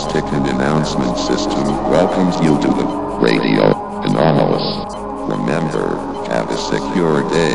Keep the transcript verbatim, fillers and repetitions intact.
diagnostic and announcement system welcomes you to the Radio Anomalous. Remember, have a secure day.